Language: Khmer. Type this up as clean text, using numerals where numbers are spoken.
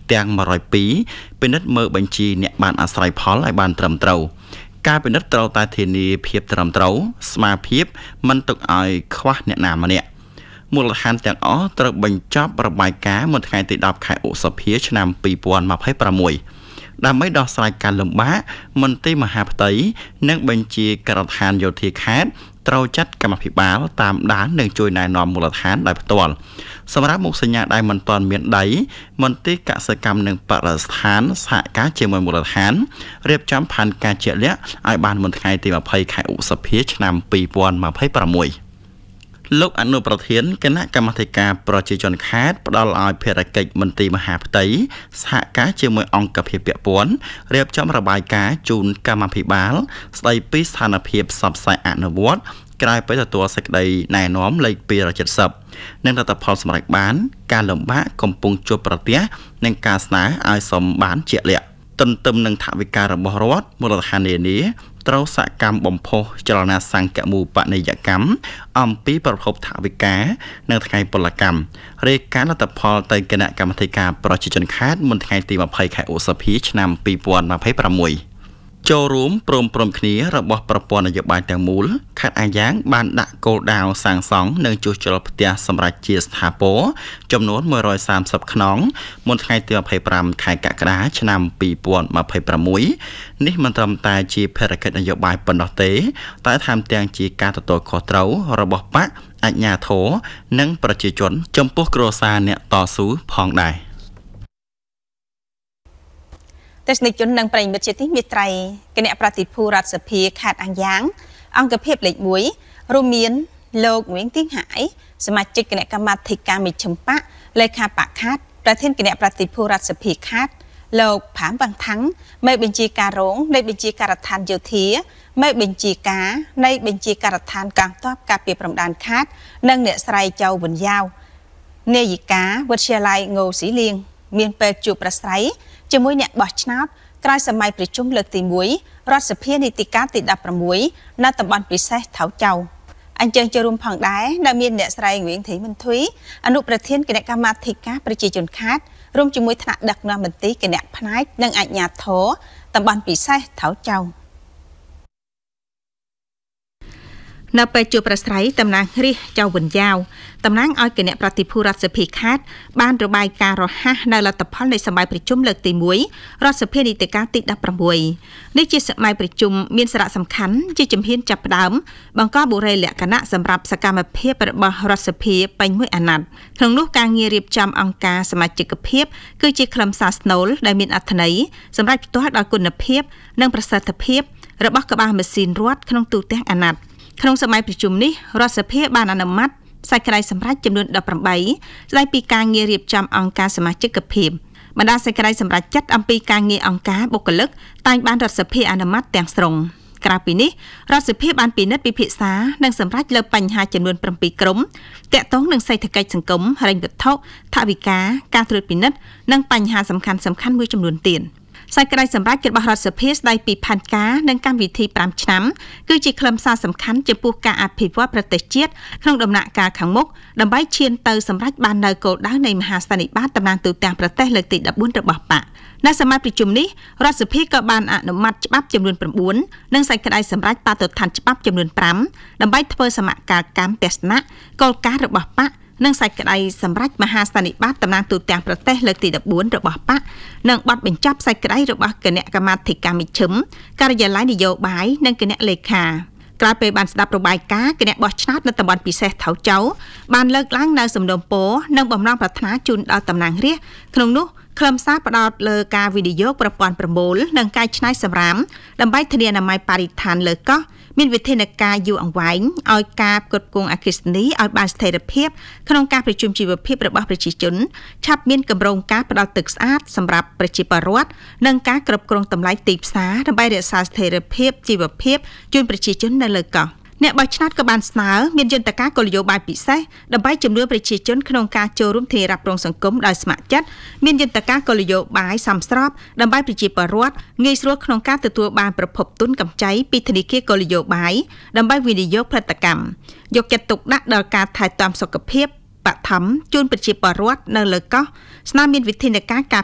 ទាំង102ពិនិត្យមើលបញ្ជីអ្នកបានអាស្រ័យផលឲ្យបានត្រឹមត្រូវការពិនិត្យត្រូវតែធានាភាពត្រឹមត្រូវស្មារភាពមិនទុកឲ្យខ្វះអ្នកណាម្នាក់មូលដ្ឋានទាំងអស់ត្រូវបញ្ចប់របាយការណ៍មុនថ្ងៃទី10ខែឧសភាឆ្នាំ2026ដើម្បីដោះស្រាយការលំបាកមន្ទីរមហាផ្ទៃនិងបញ្ជាការដ្ឋានយោធាខេត្តត្រូវចាត់កម្មភិបាលតាមដាននិងជួយណែនាំមូលដ្ឋានដោយផ្ទាល់សម្រាប់មុខសញ្ញាដែលមិនទាន់មានដីមន្ទីរកសិកម្មនិងបរិស្ថានសហការជាមួយមូលដ្ឋានរៀបចំផែនការជាក់លាក់ឲ្យបានមុនថ្ងៃទី20ខែឧសភាឆ្នាំ2026លោកអនុប្រធានគណៈកម្មាធិការប្រជាជនខេត្តផ្ដល់ឲ្យភារកិច្ចមន្ទីរមហាផ្ទៃសហការជាមួយអង្គភាពពាក់ព័ន្ធរៀបចំរបាយការណ៍ជូនកម្មាភិបាលស្ដីពីស្ថានភាពផ្សព្វផ្សាយអនុវត្តក្រោយពីទទួលសេចក្តីណែនាំលេខ270និងលទ្ធផលសម្រេចបានការលំបាកកំពុងជួបប្រទះនិងការស្នើឲ្យសមបានជាក់លាក់ទន្ទឹមនឹងថវិការបស់រដ្ឋមូលដ្ឋាននានាត្រូវសកម្មបំផុសចលនាសង្កមូបនីយកម្មអំពីប្រភពថវិកានិងថ្ងៃពលកម្មរាយការណ៍លទ្ធផលទៅគណៈកម្មាធិការប្រជាជនខេត្តមុនថ្ងៃទី20ខែឧសភាឆ្នាំ2026ចូលរួមព្រមគ្នារបស់ប្រព័ន្ធនយោបាយទាំងមូលខេត្តអាយ៉ាងបានដាក់គោលដៅសាងសង់និងជួសជុលផ្ទះសម្រាប់ជាស្ថាពរចំនួន130ខ្នងមុនថ្ងៃទី25ខែកក្កដាឆ្នាំ2026នេះមិនត្រឹមតែជាភារកិច្ចនយោបាយប៉ុណ្ណោះទេតែថែមទាំងជាការទទួលខុសត្រូវរបស់បកអាជ្ញាធរនិងប្រជាជនចំពោះគ្រួសារអ្នកតស៊ូផងដែរទស្សនិកជននិងប្រិយមិត្តជាទីមេត្រីគណៈប្រតិភូរដ្ឋសភាខេត្តអាយ៉ាងអង្គភាពលេខ1រួមមានលោកងៀងទីងហាយសមាជិកគណៈកម្មាធិការមជ្ឈិមបកលេខាបកខេត្តប្រធានគណៈប្រតិភូរដ្ឋសភាខេត្តលោកផាមវ៉ាងថាំងមេបញ្ជាការរងនៃបញ្ជាការដ្ឋានយោធាមេបញ្ជាការនៃបញ្ជាការដ្ឋានកងទ័ពការពារព្រំដែនខេត្តនិងអ្នកស្រីចៅវុនយ៉ាវនាយិកាវិទ្យាល័យងូស៊ីលៀងមានពេលជួបប្រស្រ័យជាមួយអ្នកបោះឆ្នោតក្រោយសម័យប្រជុំលើកទី1រដ្ឋសភានីតិកាលទី16នៅតំបន់ពិសេសថៅចៅអញ្ចឹងចូលរួមផងដែរដែលមានអ្នកស្រីងៀងធីមន្ទុយអនុប្រធានគណៈកម្មាធិការប្រជាជនខេត្តរួមជាមួយថ្នាក់ដឹកនាំមន្ទីរគណៈផ្នែកនិងអាជ្ញាធរតំបន់ពិសេសថៅចៅនៅពេលជួបប្រស្រ័យតំណាងរាស្ត្រចៅវុនយ៉ាវតំណាងឲ្យគណៈប្រតិភូរដ្ឋសភាខេត្តបានរបាយការណ៍រហ័សនៅលទ្ធផលនៃសម័យប្រជុំលើកទី1រដ្ឋសភានីតិកាលទី16នេះជាសម័យប្រជុំមានសារៈសំខាន់ជាជំហានចាប់ផ្ដើមបង្កបុរិយលក្ខណៈសម្រាប់សកម្មភាពរបស់រដ្ឋសភាពេញមួយអាណត្តិក្នុងនោះការងាររៀបចំអង្គការសមាជិកភាពគឺជាខ្លឹមសារស្នូលដែលមានអត្ថន័យសម្រាប់ផ្ទាល់ដល់គុណភាពនិងប្រសិទ្ធភាពរបស់ក្បាលម៉ាស៊ីនរដ្ឋក្នុងទូទាំងអាណត្តិក្នុងសម័យប្រជុំនេះរដ្ឋសភាបានអនុម័តសេចក្តីសម្រេចចំនួន18ស្តីពីការងាររៀបចំអង្គការសមាជិកភាពបណ្ដាសេចក្តីសម្រេចចិត្តអំពីការងារអង្គការបុគ្គលិកតែងបានរដ្ឋសភាអនុម័តទាំងស្រុងក្រៅពីនេះរដ្ឋសភាបានពិនិត្យពិភាក្សានិងសម្រេចលើបញ្ហាចំនួន7ក្រុមទាក់ទងនឹងសេដ្ឋកិច្ចសង្គមហិរញ្ញវត្ថុថវិកាការត្រួតពិនិត្យនិងបញ្ហាសំខាន់មួយចំនួនទៀតសេចក្តីសម្រេចរបស់រដ្ឋសភាស្តីពីផែនការនិងកម្មវិធី5ឆ្នាំគឺជាខ្លឹមសារសំខាន់ចំពោះការអភិវឌ្ឍប្រទេសជាតិក្នុងដំណាក់កាលខាងមុខដើម្បីឈានទៅសម្រេចបាននូវគោលដៅនៃមហាសន្និបាតតំណាងទូទាំងប្រទេសលើកទី14របស់បកនៅសម័យប្រជុំនេះរដ្ឋសភាក៏បានអនុម័តច្បាប់ចំនួន9និងសេចក្តីសម្រេចបទដ្ឋានច្បាប់ចំនួន5ដើម្បីធ្វើសមកាលកម្មទស្សនៈគោលការណ៍របស់បកនិងសេចក្តីសម្រេចមហាសន្និបាតតំណាងទូទាំងប្រទេសលើកទី14របស់បកនិងបទបញ្ចប់សេចក្តីរបស់គណៈកម្មាធិការមជ្ឈិមការិយាល័យនយោបាយនិងគណៈលេខាក្រោយពេលបានស្ដាប់របាយការណ៍គណៈបោះឆ្នោតនៅតំបន់ពិសេសថៅចៅបានលើកឡើងនៅសំណុំពរនិងបំណងប្រាថ្នាជូនដល់តំណាងរាស្ត្រក្នុងនោះខ្លឹមសារផ្ដោតលើការវិនិយោគប្រព័ន្ធប្រមូលនិងកែច្នៃសម្រាមដើម្បីធានាអនាម័យបរិស្ថានលើកោះមានវិធានការយូរអង្វែងឲ្យការផ្គត់ផ្គង់អគ្គិសនីឲ្យបានស្ថិរភាពក្នុងការប្រជុំជីវភាពរបស់ប្រជាជនឆាប់មានគម្រោងការផ្ដល់ទឹកស្អាតសម្រាប់ប្រជាពលរដ្ឋនិងការគ្រប់គ្រងតម្លៃទីផ្សារដើម្បីរក្សាស្ថិរភាពជីវភាពជូនប្រជាជននៅលើកោះអ្នកបោះឆ្នោតក៏បានស្នើមានយន្តការគោលនយោបាយពិសេសដើម្បីជំនួយប្រជាជនក្នុងការចូលរួមធានារ៉ាប់រងសង្គមដោយស្ម័គ្រចិត្តមានយន្តការគោលនយោបាយសមស្របដើម្បីប្រជាពលរដ្ឋងាយស្រួលក្នុងការទទួលបានប្រភពទុនកម្ចីពីធនាគារគោលនយោបាយដើម្បីវិនិយោគផលិតកម្មយកចិត្តទុកដាក់ដល់ការថែទាំសុខភាពបឋមជូនប្រជាពលរដ្ឋនៅលើកោះស្នើមានវិធានការការ